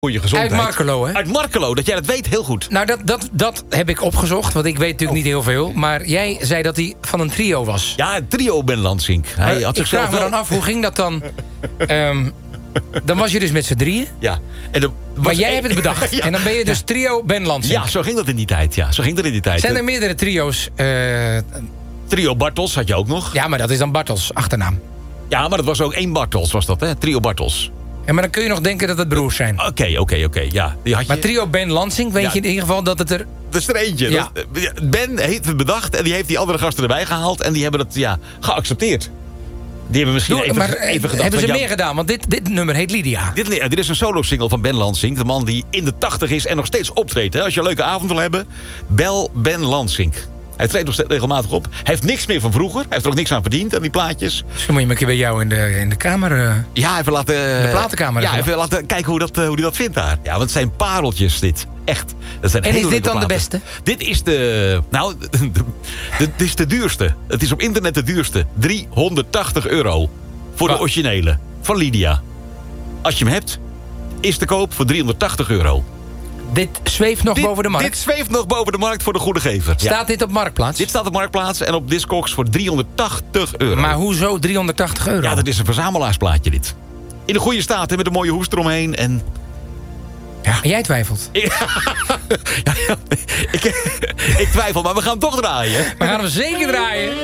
voor je gezondheid. Uit Markelo, hè? Uit Markelo, dat jij dat weet heel goed. Nou, dat heb ik opgezocht, want ik weet natuurlijk niet heel veel. Maar jij zei dat hij van een trio was. Ja, het trio Ben Lansink. Hij had Ik vraag me dan af, hoe ging dat dan? Dan was je dus met z'n drieën. Ja. Maar jij hebt het bedacht. Ja. En dan ben je dus trio Ben Lansink. Ja, zo ging dat in die tijd. Ja, zo ging dat in die tijd. Zijn er meerdere trio's? Trio Bartels had je ook nog. Ja, maar dat is dan Bartels, achternaam. Ja, maar dat was ook 1 Bartels, was dat, hè? Trio Bartels. Ja, maar dan kun je nog denken dat het broers zijn. Oké, ja. Die had je... Maar trio Ben Lansink, weet je in ieder geval dat het er... Dat is er eentje. Ja. Ben heeft het bedacht en die heeft die andere gasten erbij gehaald. En die hebben het geaccepteerd. Die hebben misschien even gedacht... Hebben ze van, meer gedaan? Want dit nummer heet Lydia. Dit is een solo-single van Ben Lansink. De man die in de 80 is en nog steeds optreedt. Hè? Als je een leuke avond wil hebben, bel Ben Lansink. Hij treedt nog steeds regelmatig op. Hij heeft niks meer van vroeger. Hij heeft er ook niks aan verdiend, aan die plaatjes. Misschien moet je een keer bij jou in de kamer... Ja, even laten... de platenkamer. Ja, even laten kijken hoe hij dat vindt daar. Ja, want het zijn pareltjes, dit. Echt. Dat zijn en hele is dit dan leuke de platen. beste? Dit is de... Nou, dit is de duurste. Het is op internet de duurste. €380 voor de originele. Van Lydia. Als je hem hebt, is te koop voor €380. Dit zweeft nog boven de markt? Dit zweeft nog boven de markt voor de goede gever. Staat dit op Marktplaats? Dit staat op Marktplaats en op Discogs voor €380. Maar hoezo €380? Ja, dat is een verzamelaarsplaatje dit. In de goede staat, hè, met een mooie hoest eromheen en... Ja. En jij twijfelt? Ik twijfel, maar we gaan hem toch draaien. We gaan hem zeker draaien.